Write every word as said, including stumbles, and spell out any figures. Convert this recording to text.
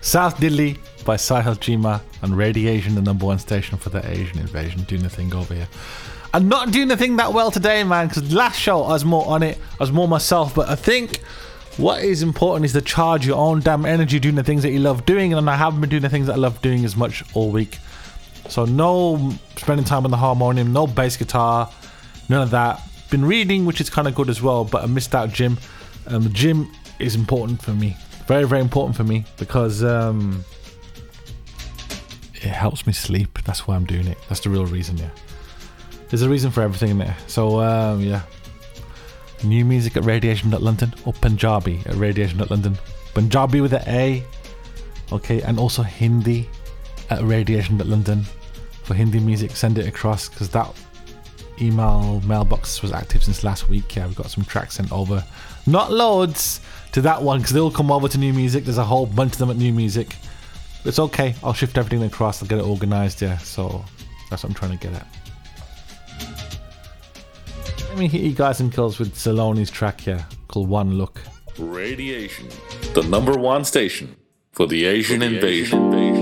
South Delhi by Sahil Chima and Radiation, the number one station for the Asian invasion, doing the thing over here. I'm not doing the thing that well today, man, because last show I was more on it, I was more myself, but I think what is important is to charge your own damn energy doing the things that you love doing, and I haven't been doing the things that I love doing as much all week. So no spending time on the harmonium, no bass guitar, none of that. Been reading, which is kind of good as well, but I missed out gym. Um, the gym is important for me. Very, very important for me because um, it helps me sleep. That's why I'm doing it. That's the real reason, yeah. There's a reason for everything in there. So, um, yeah. New music at Radiation dot London or Punjabi at Radiation dot London. Punjabi with an A. Okay, and also Hindi at Radiation dot London. For Hindi music, send it across because that email mailbox was active since last week. Yeah, we've got some tracks sent over. Not loads to that one because they'll come over to new music. There's a whole bunch of them at new music. It's okay. I'll shift everything across. I'll get it organized. Yeah, so that's what I'm trying to get at. Let me hit you guys some kills with Saloni's track here called One Look. Radiation, the number one station for the Asian, for the invasion. Asian invasion.